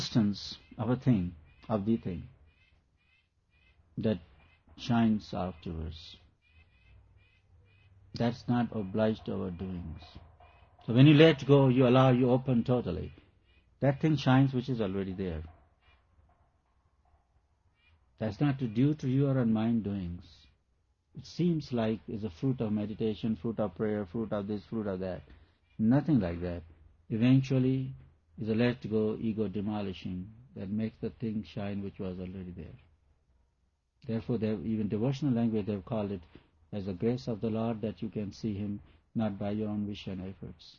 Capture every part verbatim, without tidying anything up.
substance of a thing, of the thing, that shines afterwards. That's not obliged to our doings. So when you let go, you allow, you open totally. That thing shines which is already there. That's not due to your and mine doings. It seems like it's a fruit of meditation, fruit of prayer, fruit of this, fruit of that. Nothing like that. Eventually, it's a let go, ego demolishing that makes the thing shine which was already there. Therefore, even devotional language, they've called it as the grace of the Lord that you can see Him not by your own wish and efforts.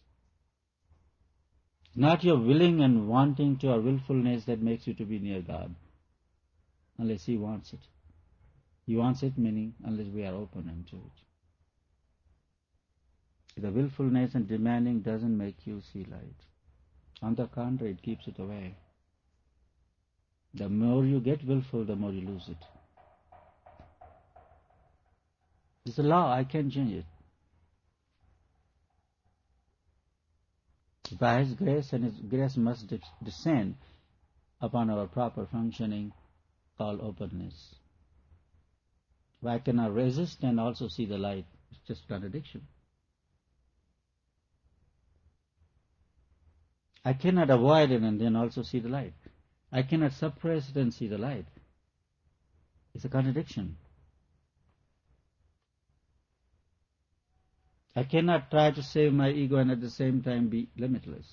Not your willing and wanting to or willfulness that makes you to be near God, unless He wants it. He wants it, meaning unless we are open unto it. The willfulness and demanding doesn't make you see light. On the contrary, it keeps it away. The more you get willful, the more you lose it. It's a law, I can't change it. By His grace, and His grace must descend upon our proper functioning, called openness. I cannot resist and also see the light. It's just contradiction. I cannot avoid it and then also see the light. I cannot suppress it and see the light. It's a contradiction. I cannot try to save my ego and at the same time be limitless.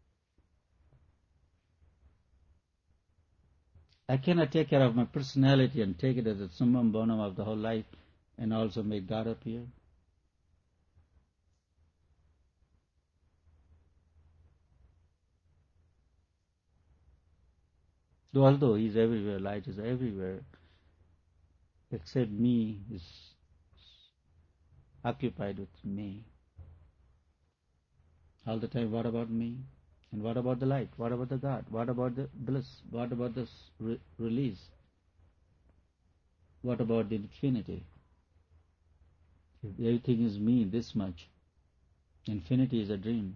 I cannot take care of my personality and take it as a summum bonum of the whole life and also make God appear. So although He is everywhere, light is everywhere, except me is occupied with me. All the time, what about me? And what about the light? What about the God? What about the bliss? What about the re- release? What about the infinity? If everything is me, this much, infinity is a dream.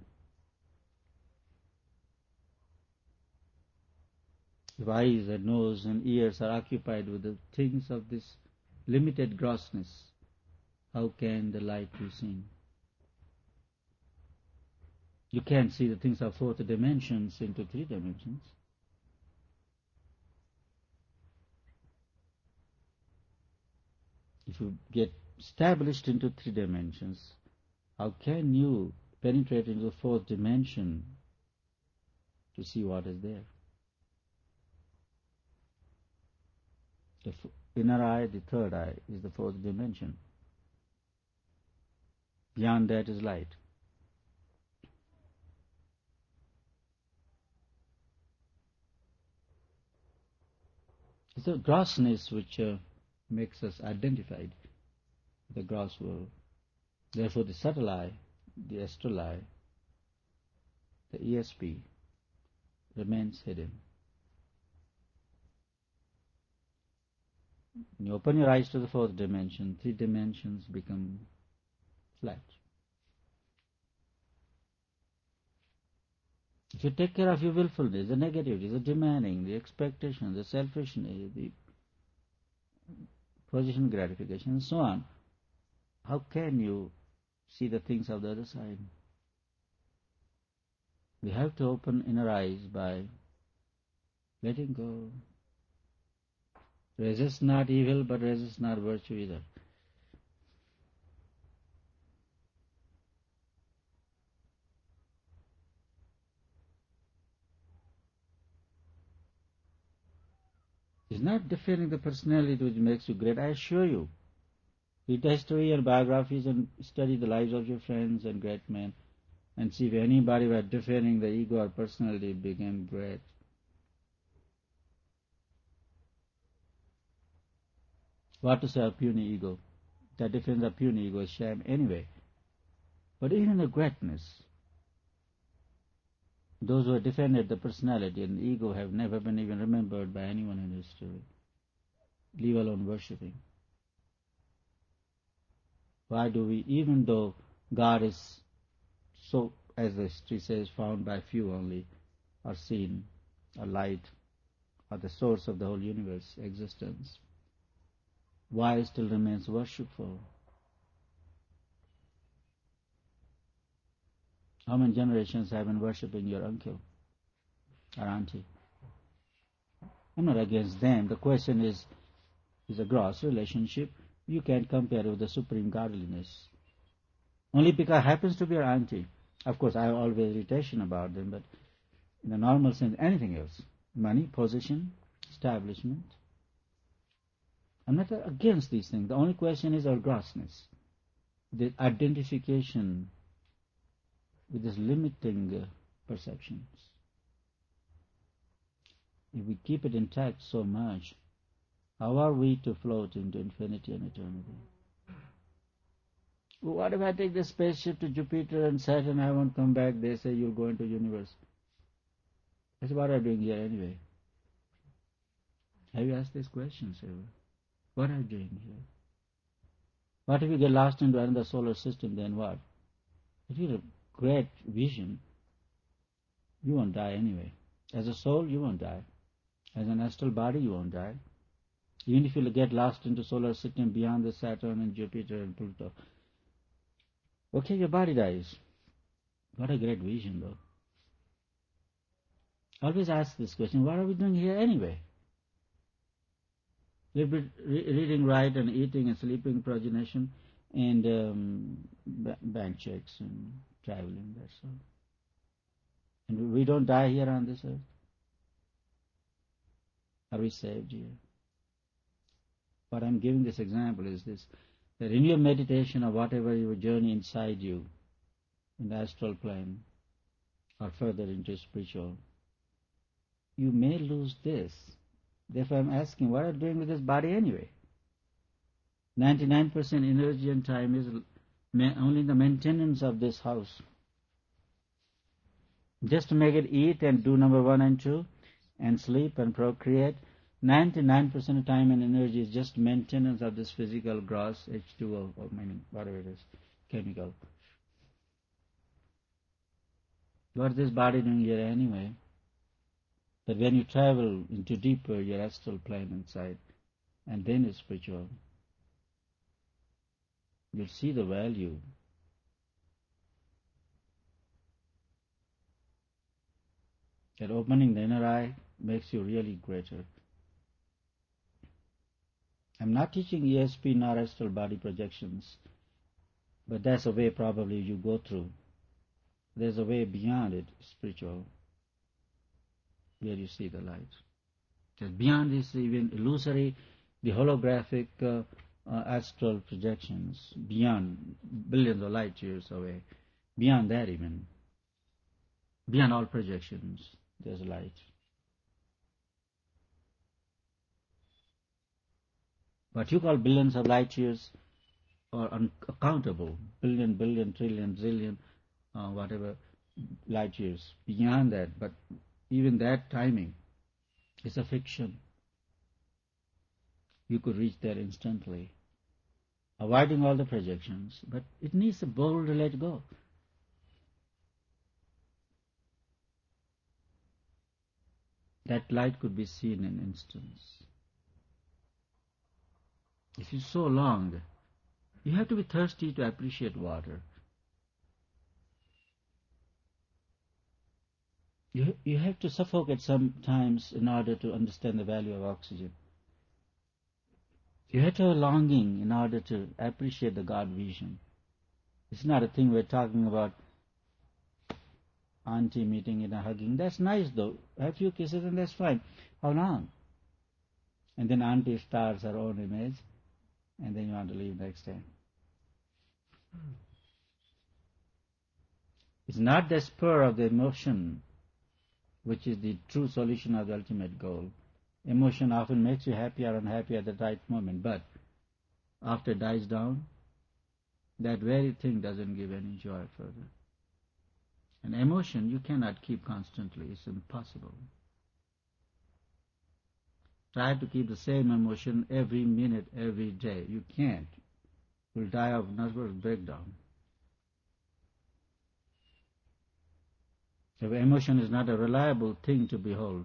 If eyes and nose and ears are occupied with the things of this limited grossness, how can the light be seen? You can't see the things of fourth dimensions into three dimensions. If you get established into three dimensions, how can you penetrate into the fourth dimension to see what is there? The inner eye, the third eye, is the fourth dimension. Beyond that is light. It's the grossness which uh, makes us identified with the gross world. Therefore, the subtle eye, the astral eye, the E S P, remains hidden. When you open your eyes to the fourth dimension, three dimensions become flat. If you take care of your willfulness, the negativities, the demanding, the expectation, the selfishness, the position gratification, and so on, how can you see the things of the other side? We have to open inner eyes by letting go. Resist not evil, but resist not virtue either. It's not defending the personality which makes you great, I assure you. Read history and biographies and study the lives of your friends and great men and see if anybody were defending the ego or personality became great. What to say of puny ego? That defends a puny ego is sham anyway. But even the greatness, those who have defended the personality and the ego have never been even remembered by anyone in history, leave alone worshipping. Why do we, even though God is so, as the history says, found by few only, or seen, or light, or the source of the whole universe existence, why it still remains worshipful? How many generations have been worshipping your uncle or auntie? I'm not against them. The question is, is a gross relationship. You can't compare it with the supreme godliness. Only because it happens to be your auntie. Of course, I have always irritation about them, but in a normal sense, anything else. Money, position, establishment. I'm not against these things. The only question is our grossness. The identification with these limiting uh, perceptions. If we keep it intact so much, how are we to float into infinity and eternity? Well, what if I take the spaceship to Jupiter and Saturn, I won't come back, they say you'll go into the universe. That's what I'm doing here anyway. Have you asked these questions ever? What are you doing here? What if you get lost into another solar system, then what? If you have a great vision, you won't die anyway. As a soul, you won't die. As an astral body, you won't die. Even if you get lost into solar system beyond the Saturn and Jupiter and Pluto. Okay, your body dies. What a great vision, though. Always ask this question, what are we doing here anyway? We've been re- reading, writing, and eating and sleeping, progenation, and um, b- bank checks and traveling, that's all. And we don't die here on this earth. Are we saved here? What I'm giving this example is this, that in your meditation or whatever your journey inside you, in the astral plane, or further into spiritual, you may lose this. Therefore I'm asking, what are you doing with this body anyway? ninety-nine percent energy and time is only the maintenance of this house. Just to make it eat and do number one and two, and sleep and procreate, ninety-nine percent of time and energy is just maintenance of this physical gross H two O, or whatever it is, chemical. What is this body doing here anyway? But when you travel into deeper, your astral plane inside, and then it's spiritual, you'll see the value. That opening the inner eye makes you really greater. I'm not teaching E S P nor astral body projections, but that's a way probably you go through. There's a way beyond it, spiritual, where you see the light. Just beyond this even illusory, the holographic uh, uh, astral projections, beyond billions of light years away, beyond that even, beyond all projections, there's light. What you call billions of light years are uncountable, billion, billion, trillion, zillion, uh, whatever light years, beyond that, but even that timing is a fiction. You could reach there instantly, avoiding all the projections, but it needs a bold to let go. That light could be seen in instants. If you so long, you have to be thirsty to appreciate water. You, you have to suffocate sometimes in order to understand the value of oxygen. You have to have a longing in order to appreciate the God vision. It's not a thing we're talking about auntie meeting and a hugging. That's nice though. Have a few kisses and that's fine. How long? And then auntie stars her own image and then you want to leave next time. It's not the spur of the emotion which is the true solution of the ultimate goal. Emotion often makes you happy or unhappy at the right moment, but after it dies down, that very thing doesn't give any joy further. An emotion you cannot keep constantly. It's impossible. Try to keep the same emotion every minute, every day. You can't. You'll die of nervous breakdown. If emotion is not a reliable thing to behold,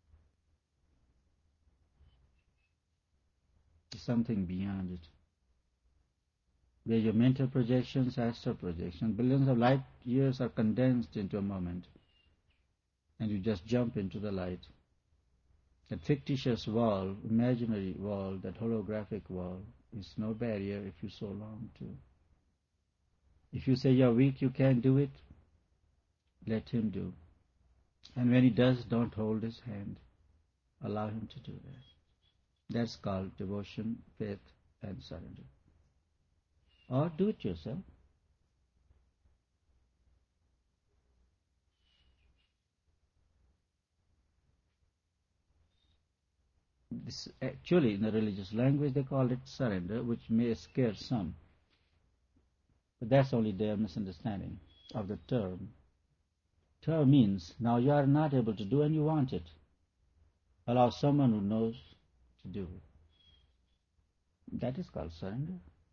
it's something beyond it. Where your mental projections, astral projections, billions of light years are condensed into a moment, and you just jump into the light. That fictitious wall, imaginary wall, that holographic wall, is no barrier if you so long to. If you say you're weak, you can't do it, let him do. And when he does, don't hold his hand. Allow him to do that. That's called devotion, faith, and surrender. Or do it yourself. This, actually, in the religious language, they call it surrender, which may scare some. But that's only their misunderstanding of the term. Term means now you are not able to do and you want it. Allow someone who knows to do it. That is called surrender.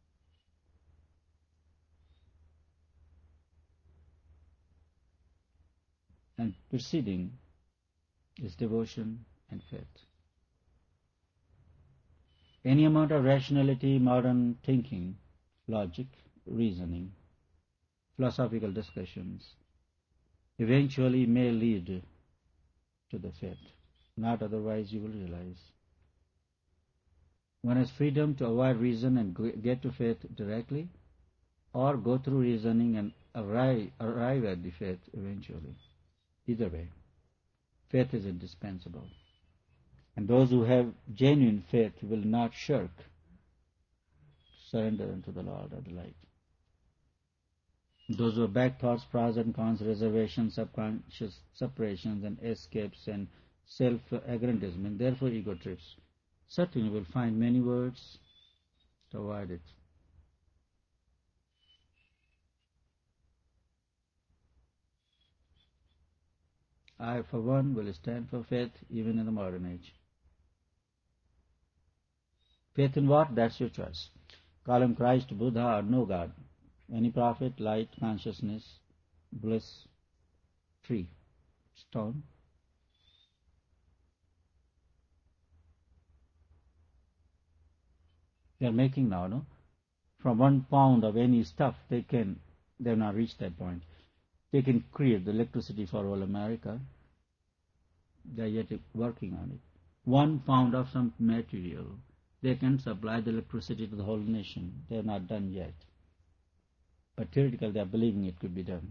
And preceding is devotion and faith. Any amount of rationality, modern thinking, logic, reasoning, philosophical discussions, eventually may lead to the faith. Not otherwise, you will realize. One has freedom to avoid reason and get to faith directly, or go through reasoning and arrive, arrive at the faith eventually. Either way, faith is indispensable. And those who have genuine faith will not shirk, surrender unto the Lord of the light. Those who have back thoughts, pros and cons, reservations, subconscious separations and escapes and self-aggrandizement, therefore ego trips, certainly will find many words to avoid it. I, for one, will stand for faith even in the modern age. Faith in what? That's your choice. Call him Christ, Buddha, or no God. Any prophet, light, consciousness, bliss, tree, stone. They are making now, no? From one pound of any stuff, they can, they have not reached that point. They can create the electricity for all America. They are yet working on it. One pound of some material, they can supply the electricity to the whole nation. They are not done yet. But theoretically, they are believing it could be done.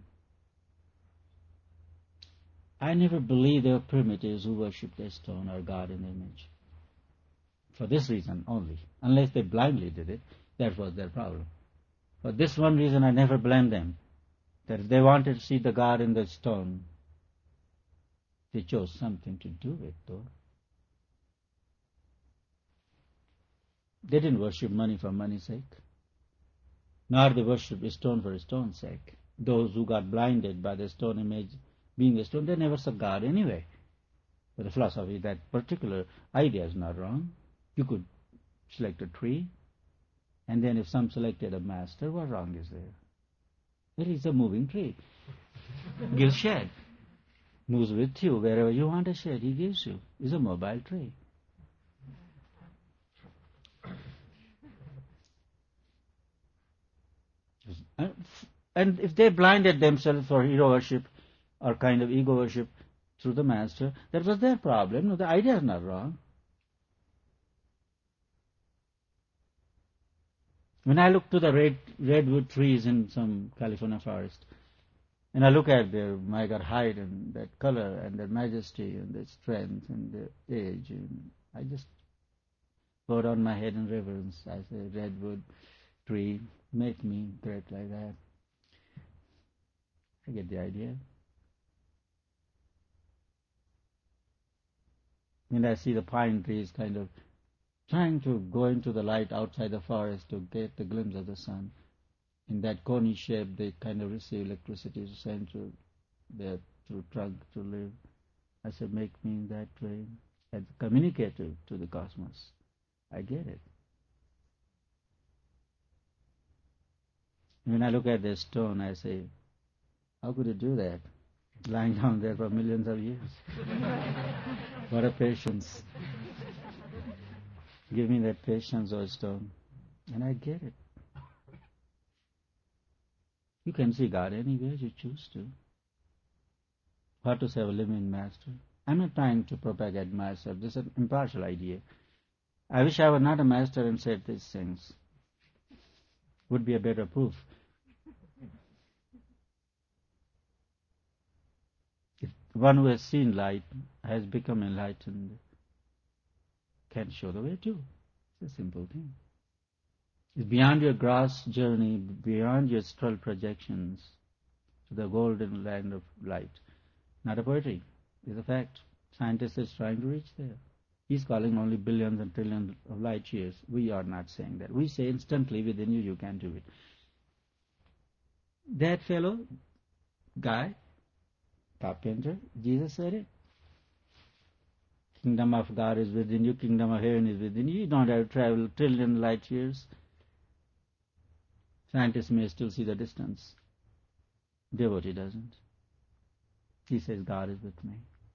I never believed there were primitives who worshipped a stone or God in the image. For this reason only. Unless they blindly did it, that was their problem. For this one reason, I never blamed them. That if they wanted to see the God in the stone, they chose something to do with, though. They didn't worship money for money's sake. Nor they worship a stone for a stone's sake. Those who got blinded by the stone image being a stone, they never saw God anyway. But the philosophy, that particular idea is not wrong. You could select a tree, and then if some selected a master, what wrong is there? It is a moving tree. Gives shade. Moves with you. Wherever you want a shade, he gives you. It's a mobile tree. And if they blinded themselves for hero worship or kind of ego worship through the master, that was their problem. No, the idea is not wrong. When I look to the red, redwood trees in some California forest, and I look at their, my God, height and that color and their majesty and their strength and their age, and I just bow down my head in reverence. I say, redwood tree, make me great like that. I get the idea. And I see the pine trees kind of trying to go into the light outside the forest to get the glimpse of the sun. In that coney shape, they kind of receive electricity sent to their through trunk to live. I said, make me in that way, as a communicator to the cosmos. I get it. When I look at the stone, I say, how could it do that? lying down there for millions of years. What a patience. Give me that patience, O stone. And I get it. You can see God anywhere you choose to. What to say of a living master? I'm not trying to propagate myself. This is an impartial idea. I wish I were not a master and said these things. Would be a better proof. If one who has seen light has become enlightened, can show the way too. It's a simple thing. It's beyond your gross journey, beyond your astral projections to the golden land of light. Not a poetry. It's a fact. Scientists is trying to reach there. He's calling only billions and trillions of light years. We are not saying that. We say instantly within you, you can do it. That fellow, guy, carpenter, Jesus said it. Kingdom of God is within you, kingdom of heaven is within you. You don't have to travel trillion light years. Scientists may still see the distance. Devotee doesn't. He says, God is with me.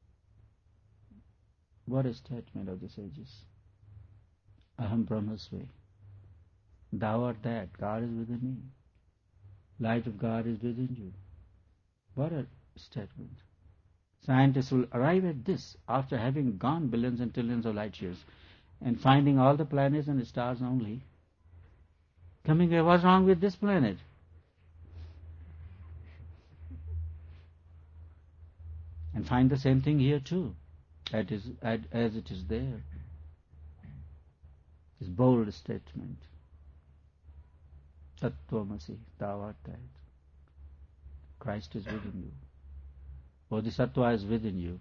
What a statement of the sages. Aham Brahmasve. Thou art that. God is within me. Light of God is within you. What a statement. Scientists will arrive at this after having gone billions and trillions of light years and finding all the planets and the stars only. Coming here, what's wrong with this planet? And find the same thing here too, as it is there. This bold statement. Tattvamasi, thou art that. Christ is within you. Bodhisattva is within you.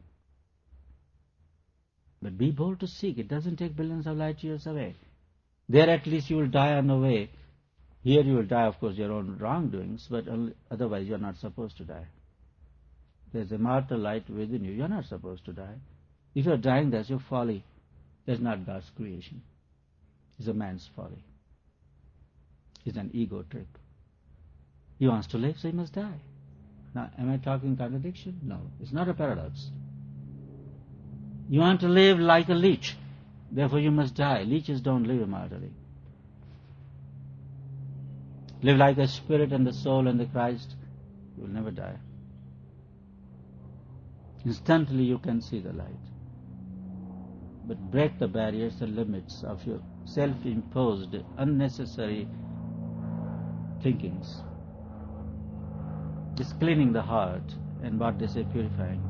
But be bold to seek. It doesn't take billions of light years away. There at least you will die on the way. Here you will die, of course, your own wrongdoings, but otherwise you are not supposed to die. There's immortal light within you. You are not supposed to die. If you are dying, that's your folly. That's not God's creation. It's a man's folly. It's an ego trip. He wants to live, so he must die. Now, am I talking contradiction? No, it's not a paradox. You want to live like a leech, therefore you must die. Leeches don't live immortally. Live like a spirit and the soul and the Christ, you will never die. Instantly you can see the light. But break the barriers and limits of your self-imposed, unnecessary thinkings. It's cleaning the heart, and what they say, purifying.